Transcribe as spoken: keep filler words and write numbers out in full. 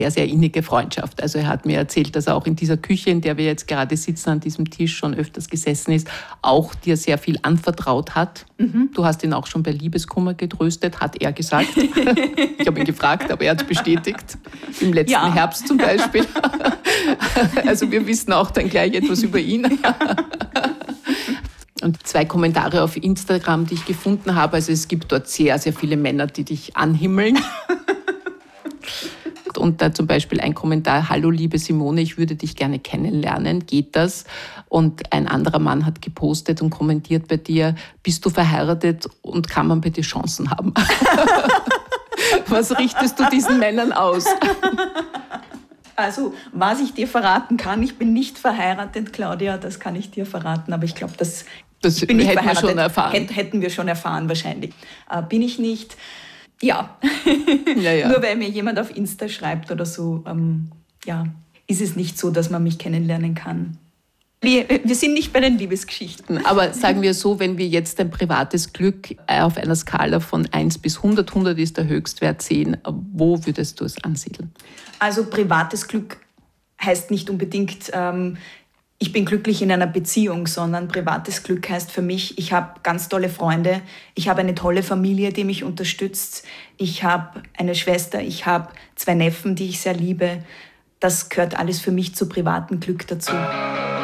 sehr, sehr innige Freundschaft. Also er hat mir erzählt, dass er auch in dieser Küche, in der wir jetzt gerade sitzen, an diesem Tisch schon öfters gesessen ist, auch dir sehr viel anvertraut hat. Mhm. Du hast ihn auch schon bei Liebeskummer getröstet, hat er gesagt. Ich habe ihn gefragt, aber er hat es bestätigt. Im letzten ja. Herbst zum Beispiel. Also wir wissen auch dann gleich etwas über ihn. Und zwei Kommentare auf Instagram, die ich gefunden habe. Also es gibt dort sehr, sehr viele Männer, die dich anhimmeln. Und da zum Beispiel ein Kommentar: Hallo liebe Simone, ich würde dich gerne kennenlernen, geht das? Und ein anderer Mann hat gepostet und kommentiert bei dir: Bist du verheiratet und kann man bei dir Chancen haben? Was richtest du diesen Männern aus? Also, was ich dir verraten kann, ich bin nicht verheiratet, Claudia, das kann ich dir verraten, aber ich glaube, das, das ich bin nicht hätten verheiratet. wir schon erfahren. Hätt, hätten wir schon erfahren wahrscheinlich. Äh, bin ich nicht. Ja, ja, ja. Nur weil mir jemand auf Insta schreibt oder so, ähm, ja, ist es nicht so, dass man mich kennenlernen kann. Wir, wir sind nicht bei den Liebesgeschichten. Aber sagen wir so, wenn wir jetzt ein privates Glück auf einer Skala von eins bis hundert, hundert ist der Höchstwert, zehn, wo würdest du es ansiedeln? Also privates Glück heißt nicht unbedingt, ähm, ich bin glücklich in einer Beziehung, sondern privates Glück heißt für mich, ich habe ganz tolle Freunde, ich habe eine tolle Familie, die mich unterstützt, ich habe eine Schwester, ich habe zwei Neffen, die ich sehr liebe. Das gehört alles für mich zu privatem Glück dazu.